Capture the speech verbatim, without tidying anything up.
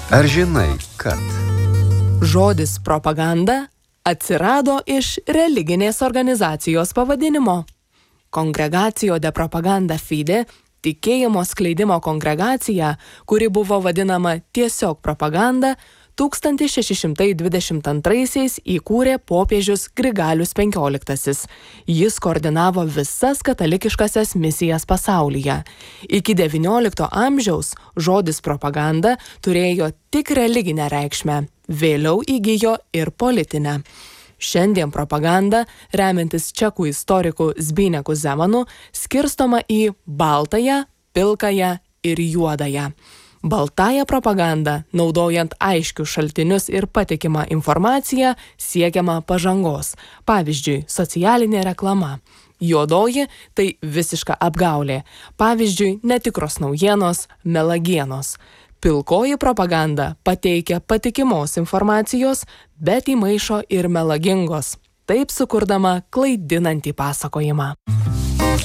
Ar žinai, kad žodis propaganda atsirado iš religinės organizacijos pavadinimo. Congregatio de Propaganda Fide, tikėjimo skleidimo kongregacija, kuri buvo vadinama tiesiog propaganda, tūkstantis šeši šimtai dvidešimt antraisiais įkūrė popiežius Grigalius penkioliktasis. Jis koordinavo visas katalikiškasias misijas pasaulyje. Iki devyniolikto amžiaus žodis propaganda turėjo tik religinę reikšmę, vėliau įgijo ir politinę. Šiandien propaganda, remiantis čekų istoriku Zbineku Zemanu, skirstoma į baltąją, pilkąją ir juodąją. Baltąją propagandą, naudojant aiškius šaltinius ir patikimą informaciją, siekiama pažangos, pavyzdžiui, socialinė reklama. Juodoji – tai visiška apgaulė, pavyzdžiui, netikros naujienos, melagienos. Pilkoji propaganda pateikia patikimos informacijos, bet įmaišo ir melagingos, taip sukurdama klaidinantį pasakojimą.